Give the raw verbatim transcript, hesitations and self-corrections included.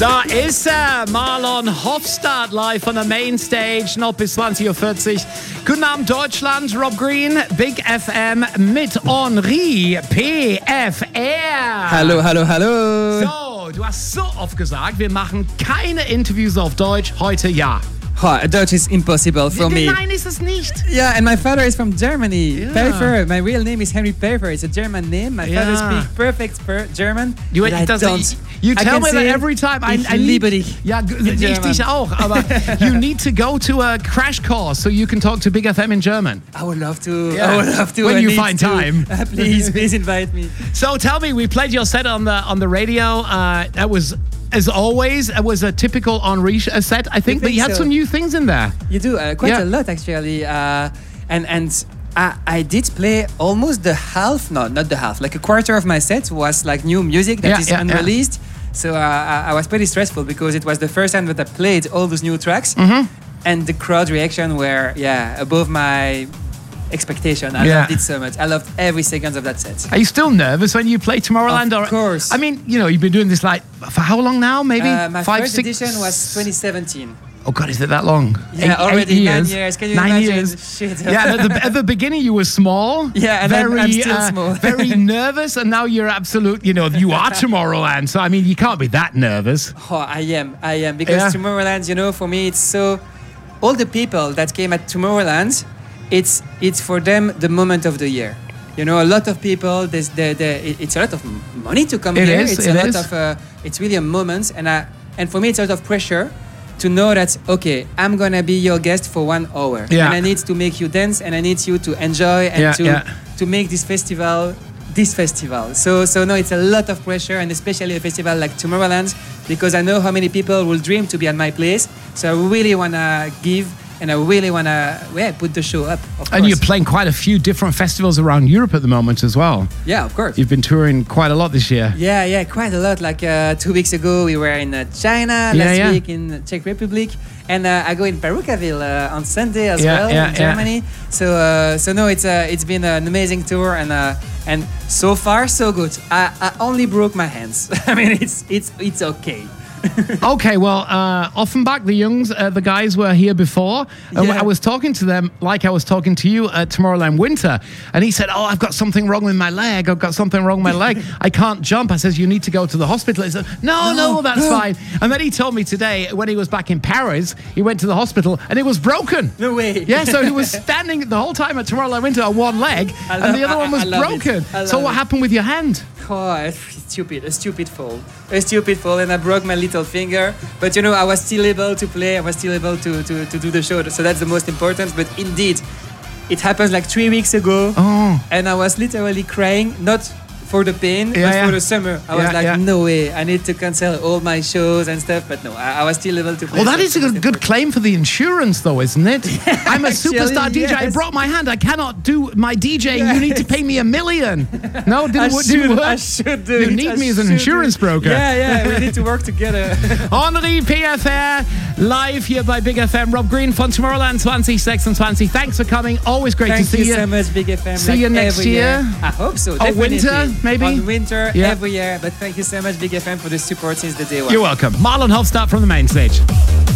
Da ist er, Marlon Hofstadt, live von der Mainstage, noch bis zwanzig Uhr vierzig. Guten Abend Deutschland, Rob Green, Big F M mit Henri P F R. Hallo, hallo, hallo. So, du hast so oft gesagt, wir machen keine Interviews auf Deutsch, heute ja. Oh, Dutch is impossible for Nein, me. Nein, ist es nicht. Yeah, and my father is from Germany. Yeah. Pfeiffer. My real name is Henry Pfeiffer. It's a German name. My Yeah. father speaks perfect per German. You, but I does don't. It, you I tell can me that say, every time. I, ich I need, liebe dich. Ja, g- ich German. dich auch. Aber you need to go to a crash course so you can talk to Big F M in German. I would love to. Yeah. I would love to. When I you need find to. time. Uh, please, please invite me. So tell me, we played your set on the on the radio. Uh, that was, as always, it was a typical Henri sh- set, I think, You but think you had so? some new things in there. You do uh, quite Yeah. a lot actually, uh, and and I, I did play almost the half, no, not the half, like a quarter of my set was like new music that Yeah, is yeah, yeah. unreleased. So uh, I, I was pretty stressful because it was the first time that I played all those new tracks, Mm-hmm. and the crowd reaction were yeah above my expectation. I Yeah. loved it so much. I loved every second of that set. Are you still nervous when you play Tomorrowland? Of or, course. I mean, you know, you've been doing this like for how long now? Maybe Uh, my five, first six. edition was twenty seventeen. Oh God, is it that long? Yeah, Eight- already eight nine years. years. Can you nine imagine? years? Shit. Yeah, and at the, at the beginning you were small. Yeah, and I'm- very, I'm still uh, small. very nervous, and now you're absolute. You know, you are Tomorrowland. So I mean, you can't be that nervous. Oh, I am, I am, because Yeah. Tomorrowland, you know, for me, it's so. All the people that came at Tomorrowland, it's it's for them the moment of the year. You know, a lot of people. There's the, the it- it's a lot of m- money to come It here. is, It's it a is. lot of. Uh, it's really a moment, and I and for me, it's a lot of pressure to know that okay, I'm gonna be your guest for one hour, Yeah. and I need to make you dance, and I need you to enjoy and Yeah, to yeah. to make this festival. This festival. So, so no, it's a lot of pressure, and especially a festival like Tomorrowland, because I know how many people will dream to be at my place. So I really wanna give, and I really wanna yeah, put the show up. Of And course. you're playing quite a few different festivals around Europe at the moment as well. Yeah, of course. You've been touring quite a lot this year. Yeah, yeah, quite a lot. Like uh, two weeks ago, we were in uh, China. Yeah, Last yeah. week in Czech Republic, and uh, I go in Perukaville uh, on Sunday as Yeah, well yeah, in yeah. Germany. So, uh, so no, it's uh, it's been an amazing tour, and uh, and so far so good. I, I only broke my hands. I mean, it's it's it's okay. Okay, well, uh, Offenbach, the Youngs, uh, the guys were here before. And Yeah. I was talking to them like I was talking to you at Tomorrowland Winter. And he said, oh, I've got something wrong with my leg. I've got something wrong with my leg. I can't jump. I says, you need to go to the hospital. He said, no, no, that's fine. And then he told me today, when he was back in Paris, he went to the hospital and it was broken. No way. Yeah, so he was standing the whole time at Tomorrowland Winter on one leg, I and love- the other I- one was I love it. broken. I So love what it. happened with your hand? Oh, it's stupid, a stupid fall. A stupid fall, and I broke my little finger. But you know, I was still able to play, I was still able to, to, to do the show. So that's the most important. But indeed, it happened like three weeks ago. Oh. And I was literally crying, not for the pain, Yeah, but yeah. for the summer. I was Yeah, like, yeah. no way, I need to cancel all my shows and stuff. But no, I, I was still able to play. Well, that So is a it's good, good important. claim for the insurance, though, isn't it? I'm a Actually, superstar D J. I yes. broke my hand. I cannot do my DJing. You need to Yes. pay me a million. No, I didn't, wo- should, didn't work. I should do You it. need I me as an should insurance do it. broker. Yeah, yeah, we need to work together. Henri P F R, live here by Big F M. Rob Green von Tomorrowland twenty twenty. Thanks for coming. Always great Thank to see you you. so much, Big F M. See like you next every year. I hope so. Or Definitely. winter, maybe? On winter, Yeah. every year. But thank you so much, Big F M, for the support since the day one. You're welcome. Marlon Hofstadt from the main stage.